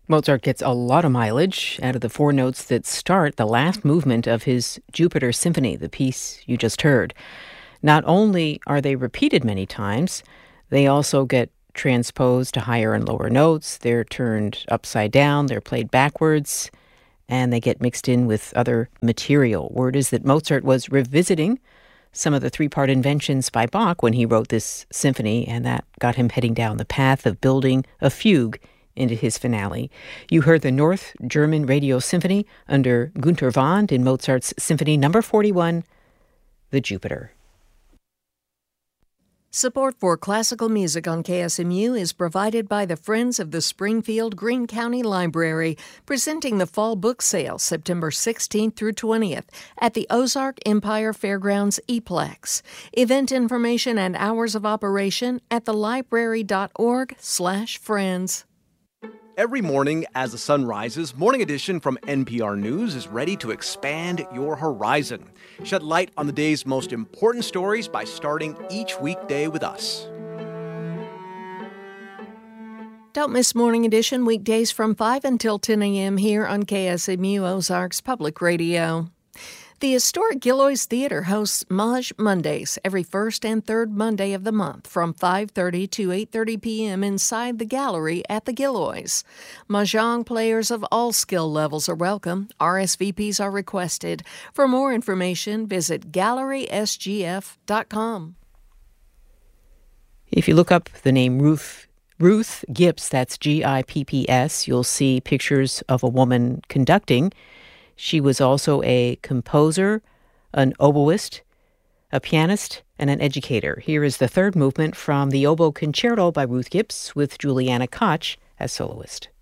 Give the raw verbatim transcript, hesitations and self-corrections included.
Mozart gets a lot of mileage out of the four notes that start the last movement of his Jupiter Symphony, the piece you just heard. Not only are they repeated many times, they also get transposed to higher and lower notes. They're turned upside down, they're played backwards, and they get mixed in with other material. Word is that Mozart was revisiting some of the three-part inventions by Bach when he wrote this symphony, and that got him heading down the path of building a fugue into his finale. You heard the North German Radio Symphony under Günter Wand in Mozart's Symphony Number forty-one, The Jupiter. Support for classical music on K S M U is provided by the Friends of the Springfield Greene County Library, presenting the Fall Book Sale September sixteenth through twentieth at the Ozark Empire Fairgrounds E-Plex. Event information and hours of operation at thelibrary.org slash friends. Every morning as the sun rises, Morning Edition from N P R News is ready to expand your horizon. Shed light on the day's most important stories by starting each weekday with us. Don't miss Morning Edition weekdays from five until ten a.m. here on K S M U Ozarks Public Radio. The historic Gilloy's Theater hosts Maj Mondays every first and third Monday of the month from five thirty to eight thirty p.m. inside the gallery at the Gilloy's. Mahjong players of all skill levels are welcome. R S V Ps are requested. For more information, visit gallery s g f dot com. If you look up the name Ruth Ruth Gipps, that's G I P P S, you'll see pictures of a woman conducting. She was also a composer, an oboist, a pianist, and an educator. Here is the third movement from the Oboe Concerto by Ruth Gipps with Juliana Koch as soloist.